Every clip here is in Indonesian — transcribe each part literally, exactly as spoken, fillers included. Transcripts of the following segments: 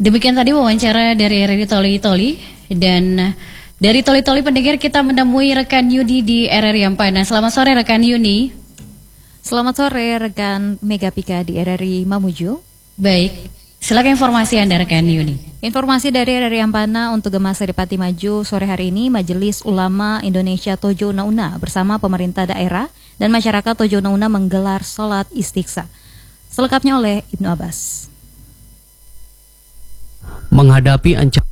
Demikian tadi wawancara dari R R I Toli Toli, dan dari Toli Toli pendengar kita menemui rekan Yuni di R R I Ampana. Selamat sore rekan Yuni. Selamat sore rekan Megapika di R R I Mamuju. Baik, silakan informasi Anda rekan Yuni. Informasi dari R R I Ampana untuk Gemah Saripati Maju sore hari ini, Majelis Ulama Indonesia Tojo Una-Una bersama pemerintah daerah dan masyarakat Tojo Una-Una menggelar sholat istiqsa. Selengkapnya oleh Ibnu Abbas. Menghadapi ancaman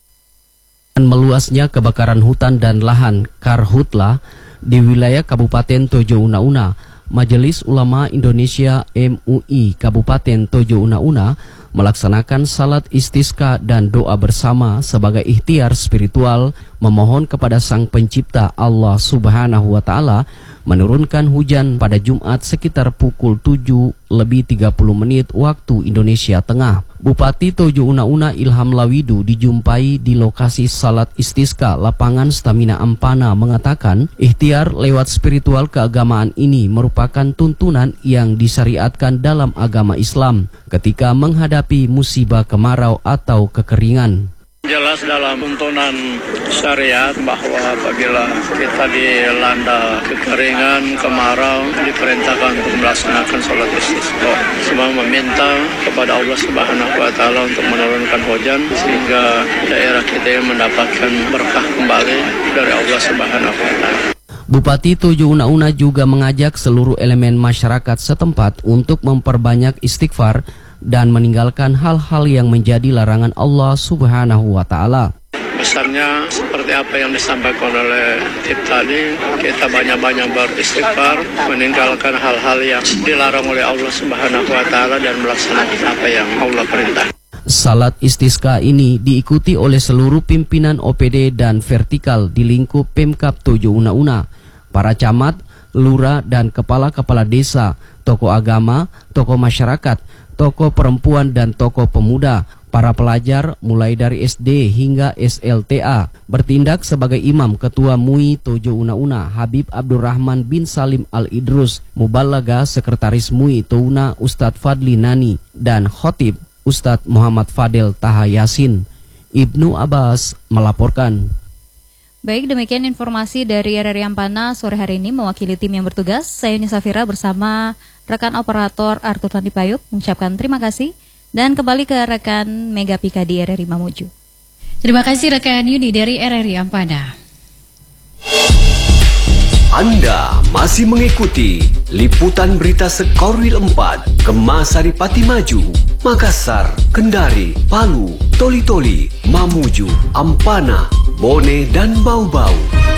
meluasnya kebakaran hutan dan lahan karhutla di wilayah Kabupaten Tojo Una-Una, Majelis Ulama Indonesia M U I Kabupaten Tojo Una-Una melaksanakan salat istisqa dan doa bersama sebagai ikhtiar spiritual memohon kepada Sang Pencipta Allah Subhanahu wa Ta'ala menurunkan hujan pada Jumat sekitar pukul tujuh lebih tiga puluh menit waktu Indonesia Tengah. Bupati Tojo Una-Una Ilham Lawidu dijumpai di lokasi salat istisqa lapangan Stamina Ampana mengatakan ikhtiar lewat spiritual keagamaan ini merupakan tuntunan yang disyariatkan dalam agama Islam ketika menghadapi musibah kemarau atau kekeringan. Jelas dalam tuntunan syariat bahwa apabila kita dilanda kekeringan, kemarau, diperintahkan untuk melaksanakan sholat istisqa. Semua meminta kepada Allah Subhanahu wa Ta'ala untuk menurunkan hujan sehingga daerah kita mendapatkan berkah kembali dari Allah Subhanahu wa Ta'ala. Bupati Tojo Una-Una juga mengajak seluruh elemen masyarakat setempat untuk memperbanyak istighfar dan meninggalkan hal-hal yang menjadi larangan Allah Subhanahu wa Ta'ala. Besarnya seperti apa yang disampaikan oleh Tip tadi, kita banyak-banyak beristighfar, meninggalkan hal-hal yang dilarang oleh Allah Subhanahu wa Ta'ala dan melaksanakan apa yang Allah perintah. Salat istisqa ini diikuti oleh seluruh pimpinan O P D dan vertikal di lingkup Pemkab Tojo Una-Una, para camat, lurah dan kepala-kepala desa, tokoh agama, tokoh masyarakat, tokoh perempuan dan tokoh pemuda, para pelajar mulai dari S D hingga S L T A. Bertindak sebagai imam Ketua M U I Tojo Una-Una Habib Abdurrahman bin Salim Al-Idrus, Mubalaga Sekretaris M U I Touna Ustadz Fadli Nani, dan Khotib Ustadz Muhammad Fadel Taha Yasin. Ibnu Abbas melaporkan. Baik, demikian informasi dari R R I Ampana sore hari ini. Mewakili tim yang bertugas, saya Yuni Safira bersama rekan operator Arthur Landipayuk mengucapkan terima kasih dan kembali ke rekan Megapika di R R I Mamuju. Terima kasih rekan Yuni dari R R I Ampana. Anda masih mengikuti liputan berita Sekorwil empat, Gemah Saripati Maju, Makassar, Kendari, Palu, Toli Toli, Mamuju, Ampana, Bone, dan Bau Bau.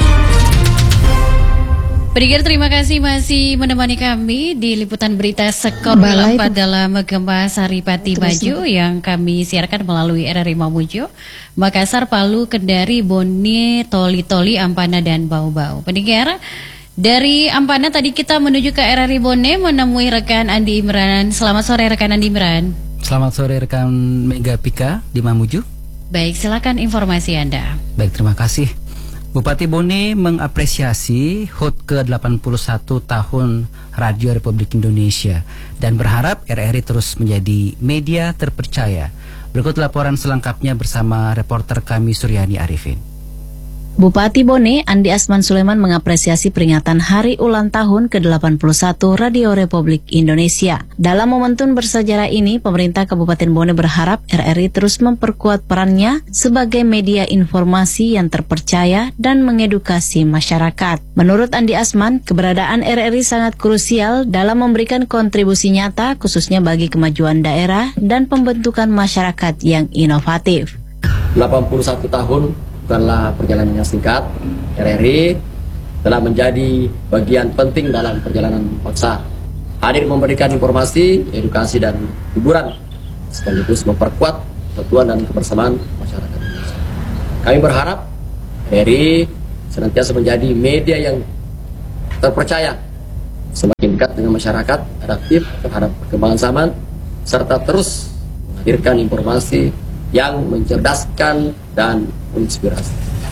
Pendengar, terima kasih masih menemani kami di liputan berita Sekorwil empat dalam Gemah Saripati Maju yang kami siarkan melalui R R I Mamuju, Makassar, Palu, Kendari, Bone, Toli Toli, Ampana, dan Bau Bau. Pendengar, dari Ampana tadi kita menuju ke R R I Bone menemui rekan Andi Imran. Selamat sore rekan Andi Imran. Selamat sore rekan Megapika di Mamuju. Baik, silakan informasi Anda. Baik, terima kasih. Bupati Bone mengapresiasi H U T ke delapan puluh satu tahun Radio Republik Indonesia dan berharap R R I terus menjadi media terpercaya. Berikut laporan selengkapnya bersama reporter kami Suryani Arifin. Bupati Bone, Andi Asman Sulaiman mengapresiasi peringatan Hari Ulang Tahun ke delapan puluh satu Radio Republik Indonesia. Dalam momentum bersejarah ini, pemerintah Kabupaten Bone berharap R R I terus memperkuat perannya sebagai media informasi yang terpercaya dan mengedukasi masyarakat. Menurut Andi Asman, keberadaan R R I sangat krusial dalam memberikan kontribusi nyata khususnya bagi kemajuan daerah dan pembentukan masyarakat yang inovatif. delapan puluh satu tahun bukanlah perjalanan yang singkat. R R I telah menjadi bagian penting dalam perjalanan bangsa. Hadir memberikan informasi, edukasi, dan hiburan, sekaligus memperkuat persatuan dan kebersamaan masyarakat Indonesia. Kami berharap R R I senantiasa menjadi media yang terpercaya, semakin dekat dengan masyarakat, adaptif terhadap perkembangan zaman, serta terus menghadirkan informasi yang mencerdaskan dan menginspirasi.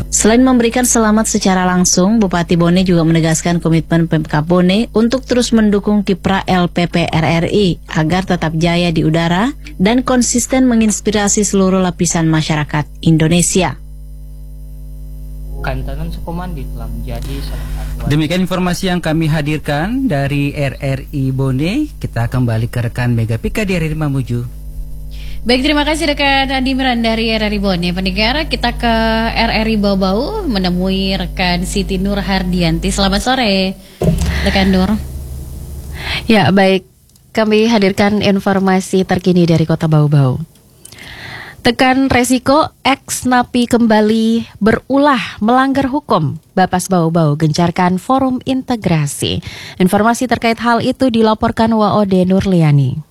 Selain memberikan selamat secara langsung, Bupati Bone juga menegaskan komitmen Pemkab Bone untuk terus mendukung kiprah L P P R R I agar tetap jaya di udara dan konsisten menginspirasi seluruh lapisan masyarakat Indonesia. Kantanan Sukomandi telah menjadi salah satu. Demikian informasi yang kami hadirkan dari R R I Bone. Kita kembali ke rekan Mega Pika di R R I Mamuju. Baik, terima kasih rekan Andi Miran dari R R I Bone. Pendengar, kita ke R R I Bau-Bau menemui rekan Siti Nur Hardianti. Selamat sore, rekan Nur. Ya, baik. Kami hadirkan informasi terkini dari Kota Bau-Bau. Tekan resiko ex-napi kembali berulah melanggar hukum. Bapas Bau-Bau gencarkan forum integrasi. Informasi terkait hal itu dilaporkan W O D Nurliani.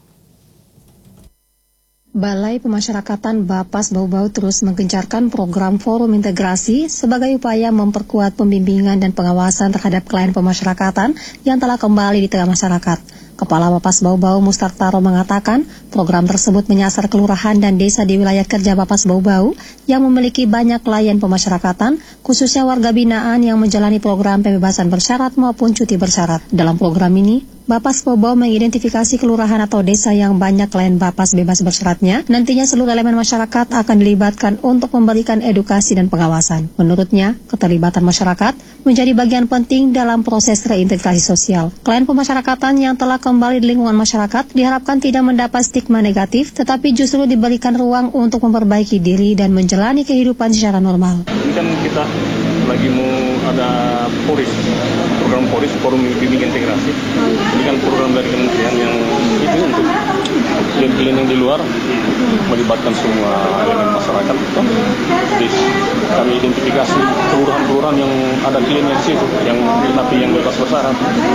Balai Pemasyarakatan Bapas Bau-Bau terus menggencarkan program forum integrasi sebagai upaya memperkuat pembimbingan dan pengawasan terhadap klien pemasyarakatan yang telah kembali di tengah masyarakat. Kepala Bapas Bau-Bau Mustartaro mengatakan program tersebut menyasar kelurahan dan desa di wilayah kerja Bapas Bau-Bau yang memiliki banyak klien pemasyarakatan, khususnya warga binaan yang menjalani program pembebasan bersyarat maupun cuti bersyarat. Dalam program ini, Bapas Bau-Bau mengidentifikasi kelurahan atau desa yang banyak klien Bapas bebas bersyaratnya. Nantinya seluruh elemen masyarakat akan dilibatkan untuk memberikan edukasi dan pengawasan. Menurutnya, keterlibatan masyarakat menjadi bagian penting dalam proses reintegrasi sosial. Klien pemasyarakatan yang telah kembali di lingkungan masyarakat diharapkan tidak mendapat stigma negatif, tetapi justru diberikan ruang untuk memperbaiki diri dan menjalani kehidupan secara normal. Ini kan kita lagi mau ada Poris, program Poris, Forum Bimbing Integrasi. Ini kan program dari kementerian yang itu untuk klien-klien yang di luar melibatkan semua elemen masyarakat. Jadi kami identifikasi kelurahan-kelurahan yang ada kliennya di situ, yang napi yang bebas bersyarat.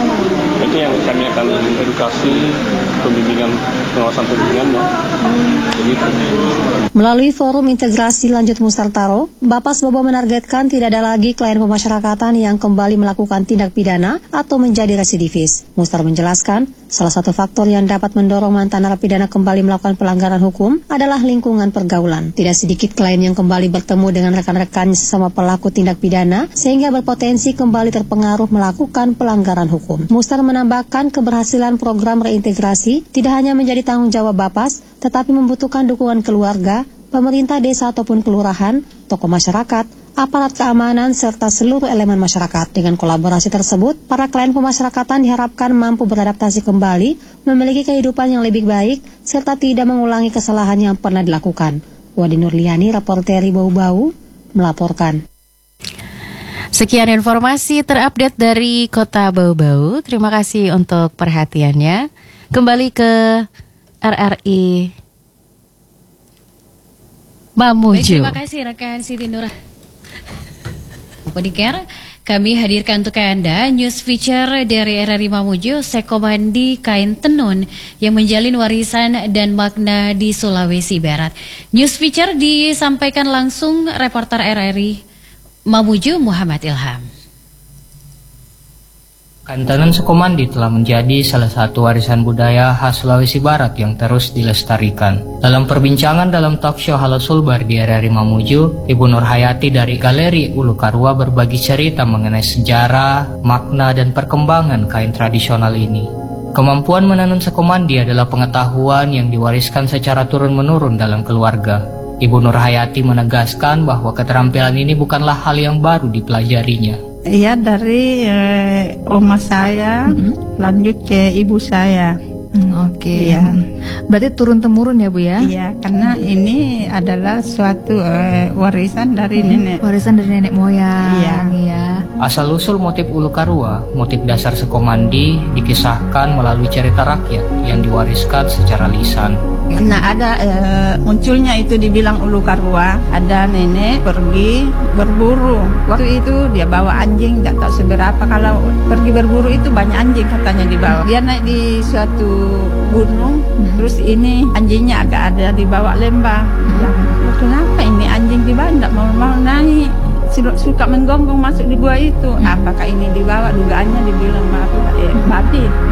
Itu yang kami akan edukasi, pembimbingan, pengawasan pembimbingannya. Begitu. Melalui forum integrasi lanjut Mustartaro, Bapas Bau-Bau menargetkan tidak ada lagi klien pemasyarakatan yang kembali melakukan tindak pidana atau menjadi residivis. Mustar menjelaskan, salah satu faktor yang dapat mendorong mantan narapidana kembali melakukan pelanggaran hukum adalah lingkungan pergaulan. Tidak sedikit klien yang kembali bertemu dengan rekan-rekannya sesama pelaku tindak pidana, sehingga berpotensi kembali terpengaruh melakukan pelanggaran hukum. Mustar menambahkan keberhasilan program reintegrasi tidak hanya menjadi tanggung jawab Bapas, tetapi membutuhkan dukungan keluarga, pemerintah desa ataupun kelurahan, tokoh masyarakat, aparat keamanan, serta seluruh elemen masyarakat. Dengan kolaborasi tersebut, para klien pemasyarakatan diharapkan mampu beradaptasi kembali, memiliki kehidupan yang lebih baik, serta tidak mengulangi kesalahan yang pernah dilakukan. Wadi Nurliani, reporter Bau-Bau, melaporkan. Sekian informasi terupdate dari Kota Bau-Bau. Terima kasih untuk perhatiannya. Kembali ke R R I Mamuju. Baik, terima kasih rekan Siti Nur. Pendengar, kami hadirkan untuk Anda news feature dari R R I Mamuju, Sekomandi Kain Tenun yang menjalin warisan dan makna di Sulawesi Barat. News feature disampaikan langsung reporter R R I Mamuju Muhammad Ilham. Kantanan Sukomandi telah menjadi salah satu warisan budaya khas Sulawesi Barat yang terus dilestarikan. Dalam perbincangan dalam talk show Halo Sulbar di R R I Mamuju, Ibu Nur Hayati dari Galeri Ulu Karua berbagi cerita mengenai sejarah, makna, dan perkembangan kain tradisional ini. Kemampuan menenun Sukomandi adalah pengetahuan yang diwariskan secara turun-menurun dalam keluarga. Ibu Nur Hayati menegaskan bahwa keterampilan ini bukanlah hal yang baru dipelajarinya. Iya, dari eh, oma saya, mm-hmm. lanjut ke ibu saya. Hmm, Oke, okay. Iya. Berarti turun-temurun ya Bu ya? Iya, karena ini adalah suatu eh, warisan dari hmm. nenek. Warisan dari nenek moyang. Iya. Iya. Asal-usul motif Ulu Karua, motif dasar Sukomandi dikisahkan melalui cerita rakyat yang diwariskan secara lisan. Nah, ada e, munculnya itu dibilang Ulu Karua, ada nenek pergi berburu. Waktu itu dia bawa anjing, tidak tahu seberapa. Kalau pergi berburu itu banyak anjing katanya dibawa. Dia naik di suatu gunung, hmm. terus ini anjingnya agak ada dibawa lembah. Ya, kenapa ini anjing dibawa? Tidak mau-mau naik. Suka menggonggong masuk di gua itu. Apakah ini dibawa? Dugaannya dibilang babi.